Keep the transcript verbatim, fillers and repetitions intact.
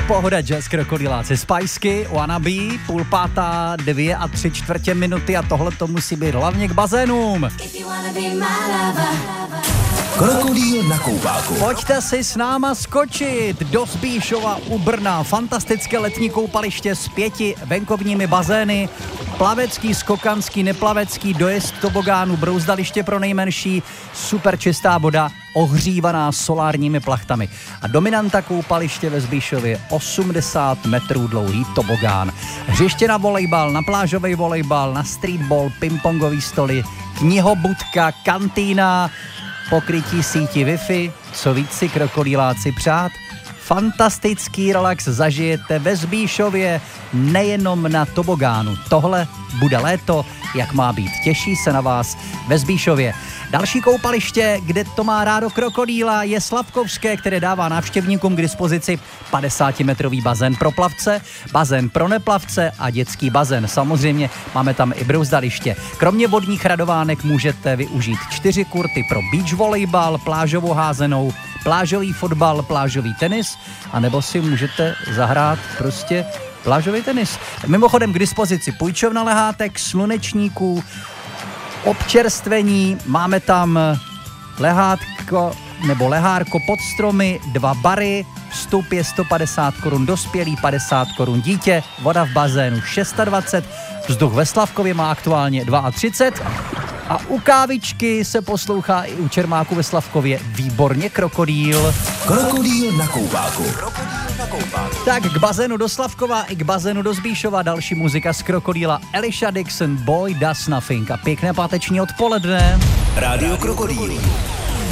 Pohoda, jazz, krokodiláci, Spiceky, Wannabe, půl pátá, dvě a tři čtvrtě minuty a tohle to musí být hlavně k bazénům. Krokodýl na koupáku. Pojďte si s náma skočit do Zbíšova u Brna. Fantastické letní koupaliště s pěti venkovními bazény. Plavecký, skokanský, neplavecký, dojezd tobogánu, brouzdaliště pro nejmenší, super čistá voda, ohřívaná solárními plachtami. A dominanta koupaliště ve Zbíšově osmdesát metrů dlouhý tobogán. Hřiště na volejbal, na plážový volejbal, na streetball, pingpongový stoly, knihobudka, kantýna, pokrytí síti Wi-Fi, co víc si krokodýláci přát. Fantastický relax zažijete ve Zbíšově, nejenom na tobogánu. Tohle bude léto, jak má být. Těší se na vás ve Zbíšově. Další koupaliště, kde to má rádo krokodýla, je Slavkovské, které dává návštěvníkům k dispozici padesátimetrový bazén pro plavce, bazén pro neplavce a dětský bazén. Samozřejmě máme tam i brouzdaliště. Kromě vodních radovánek můžete využít čtyři kurty pro beach volejbal, plážovou házenou, plážový fotbal, plážový tenis, anebo si můžete zahrát prostě plážový tenis. Mimochodem k dispozici půjčovna lehátek, slunečníků, občerstvení, máme tam lehátko nebo lehárko pod stromy, dva bary, vstup je sto padesát korun dospělý, padesát korun dítě, voda v bazénu dvacet šest, vzduch ve Slavkově má aktuálně třicet dva a u kávičky se poslouchá i u Čermáku ve Slavkově výborně krokodýl. Krokodýl na koupáku. Tak k bazénu do Slavkova i k bazénu do Zbíšova další muzika z krokodýla Alicia Dixon, Boy Does Nothing a pěkné páteční odpoledne. Rádio Krokodýl.